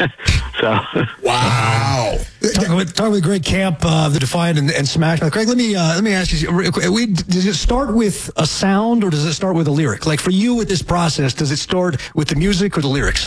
So, wow! Talking with, talking with Greg Camp of uh, the Defiant and, and Smash Mouth. Greg, let me uh, let me ask you: we, does it start with a sound, or does it start with a lyric? Like for you, with this process, does it start with the music or the lyrics?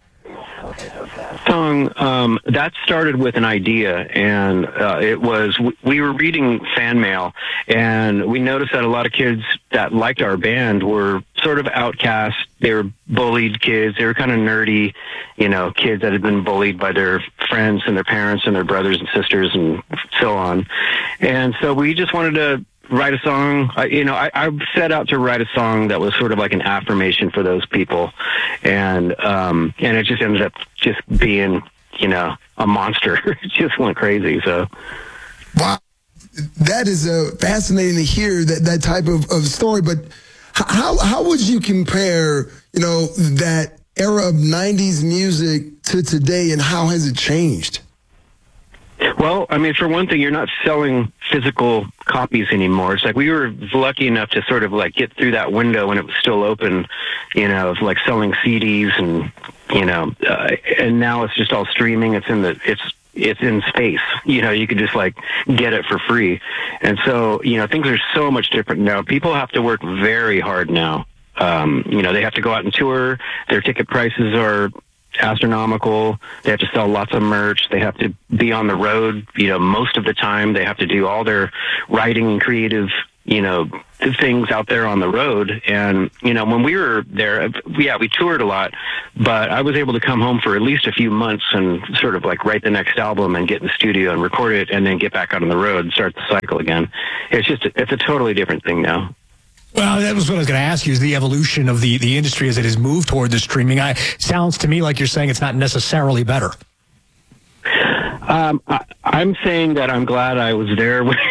Song um, that started with an idea, and uh, it was we were reading fan mail, and we noticed that a lot of kids that liked our band were sort of outcast. They were bullied kids. They were kind of nerdy, you know, kids that had been bullied by their friends and their parents and their brothers and sisters and so on. And so we just wanted to write a song. I, you know, I, I set out to write a song that was sort of like an affirmation for those people. And, um, and it just ended up just being, you know, a monster. It just went crazy. So. Wow. That is uh, fascinating to hear that, that type of, of story. But how, how would you compare, you know, that era of nineties music to today, and how has it changed? Well, I mean, for one thing, you're not selling physical copies anymore. It's like we were lucky enough to sort of like get through that window when it was still open, you know, of like selling C Ds and, you know, uh, and now it's just all streaming. It's in the, it's, it's in space. You know, you can just like get it for free. And so, you know, things are so much different now. People have to work very hard now. Um, you know, they have to go out and tour. Their ticket prices are astronomical. They have to sell lots of merch. They have to be on the road, you know, most of the time. They have to do all their writing and creative, you know, things out there on the road. And, you know, when we were there, yeah, we toured a lot, but I was able to come home for at least a few months and sort of like write the next album and get in the studio and record it and then get back out on the road and start the cycle again. It's just, it's a totally different thing now. Well, that was what I was going to ask you, is the evolution of the, the industry as it has moved toward the streaming. I sounds to me like you're saying it's not necessarily better. Um, I, I'm saying that I'm glad I was there. When,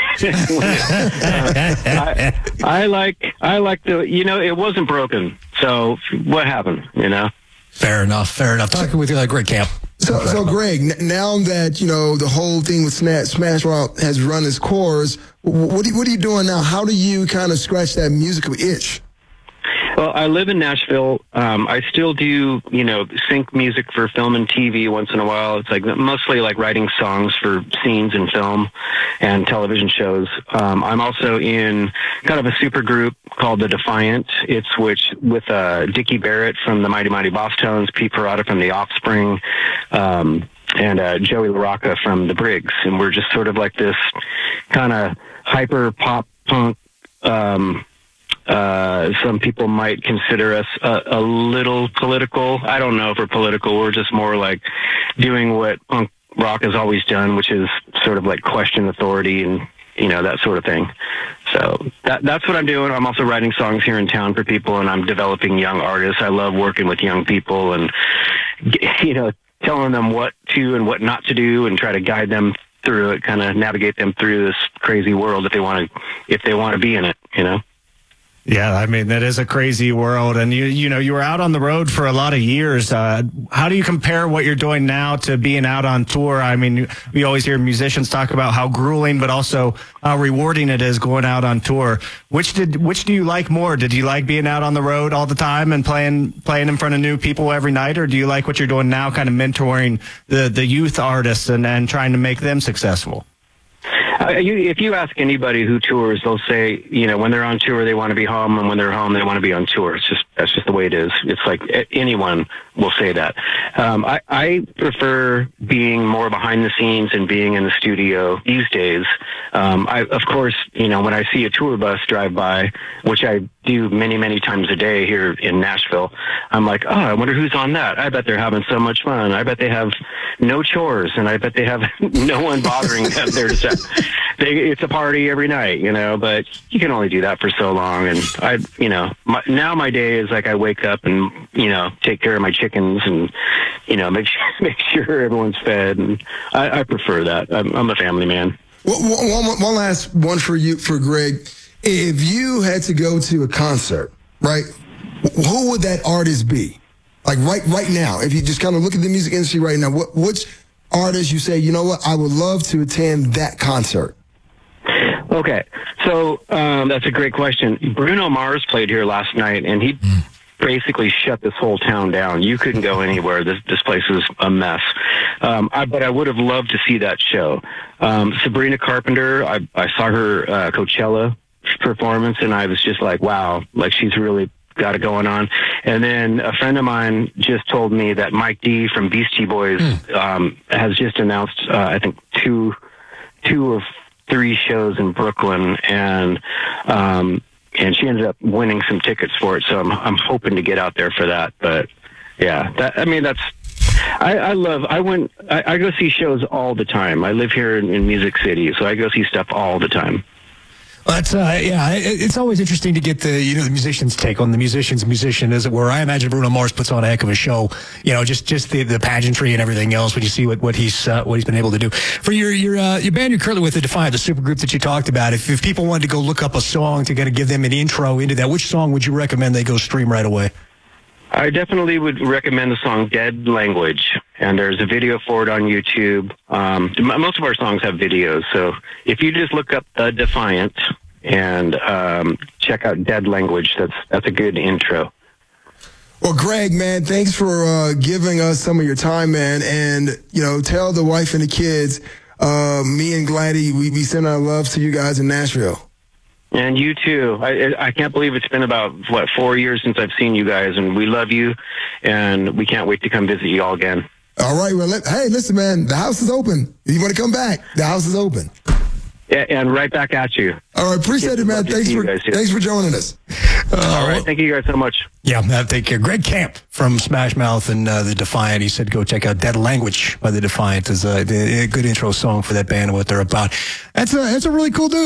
uh, I, I like, I like the, you know, it wasn't broken. So what happened, you know? Fair enough. Fair enough. Talking with you like Greg Camp. So, so Greg, n- now that, you know, the whole thing with Smash, Smash Mouth has run its course, what, what are you doing now? How do you kind of scratch that musical itch? Well, I live in Nashville. Um, I still do, you know, sync music for film and T V once in a while. It's like mostly like writing songs for scenes in film and television shows. Um, I'm also in kind of a super group called The Defiant. It's which with uh, Dickie Barrett from the Mighty Mighty Boss Tones, Pete Parada from The Offspring, um, and uh, Joey LaRocca from The Briggs. And we're just sort of like this kind of hyper pop punk, um, Uh, some people might consider us a, a little political. I don't know if we're political. We're just more like doing what punk rock has always done, which is sort of like question authority and, you know, that sort of thing. So that, that's what I'm doing. I'm also writing songs here in town for people, and I'm developing young artists. I love working with young people and, you know, telling them what to and what not to do and try to guide them through it, kind of navigate them through this crazy world if they want to, if they want to be in it, you know? Yeah, I mean, that is a crazy world. And, you you know, you were out on the road for a lot of years. Uh, how do you compare what you're doing now to being out on tour? I mean, we always hear musicians talk about how grueling, but also how rewarding it is going out on tour. Which did which do you like more? Did you like being out on the road all the time and playing playing in front of new people every night? Or do you like what you're doing now, kind of mentoring the, the youth artists and, and trying to make them successful? Uh, you, if you ask anybody who tours, they'll say, you know, when they're on tour, they want to be home, and when they're home, they want to be on tour. It's just, that's just the way it is. It's like anyone will say that. Um, I, I prefer being more behind the scenes and being in the studio these days. Um, I, of course, you know, when I see a tour bus drive by, which I do many, many times a day here in Nashville, I'm like, oh, I wonder who's on that. I bet they're having so much fun. I bet they have no chores, and I bet they have no one bothering them. They're just, they, it's a party every night, you know, but you can only do that for so long. And I, you know, my, now my day is like I wake up and, you know, take care of my chickens and, you know, make sure, make sure everyone's fed. And I, I prefer that. I'm, I'm a family man. One, one, one last one for you, for Greg. If you had to go to a concert, right, who would that artist be? Like right, right now, if you just kind of look at the music industry right now, what, which artist you say, you know what, I would love to attend that concert? Okay, so um, that's a great question. Bruno Mars played here last night, and he basically shut this whole town down. You couldn't go anywhere. This this place was a mess. Um, I, but I would have loved to see that show. Um, Sabrina Carpenter, I, I saw her uh, Coachella performance, and I was just like, wow, like she's really got it going on. And then a friend of mine just told me that Mike D from Beastie Boys mm. um, has just announced, uh, I think, two, two or three shows in Brooklyn, and um, and she ended up winning some tickets for it. So I'm I'm hoping to get out there for that. But yeah, that, I mean that's I, I love. I went. I, I go see shows all the time. I live here in, in Music City, so I go see stuff all the time. But uh, yeah, it, it's always interesting to get the you know the musician's take on the musician's musician, as it were. I imagine Bruno Mars puts on a heck of a show. You know, just just the, the pageantry and everything else when you see what what he's uh, what he's been able to do. For your your uh, your band, you're currently with the Defiant, the supergroup that you talked about. If if people wanted to go look up a song to kind of give them an intro into that, which song would you recommend they go stream right away? I definitely would recommend the song Dead Language, and there's a video for it on YouTube. Um, most of our songs have videos, so if you just look up The Defiant and um, check out Dead Language, that's that's a good intro. Well, Greg, man, thanks for uh, giving us some of your time, man, and, you know, tell the wife and the kids, uh, me and Gladdy, we, we send our love to you guys in Nashville. And you too. I, I can't believe it's been about, what, four years since I've seen you guys, and we love you, and we can't wait to come visit you all again. All right. Well, let, hey, listen, man, the house is open. If you want to come back, the house is open. Yeah, and right back at you. All right. Appreciate it, man. Thanks for, thanks for joining us. Uh, all right. Thank you guys so much. Yeah, uh, take care. Greg Camp from Smash Mouth and uh, The Defiant. He said go check out Dead Language by The Defiant. Is a, a good intro song for that band and what they're about. That's a, that's a really cool dude.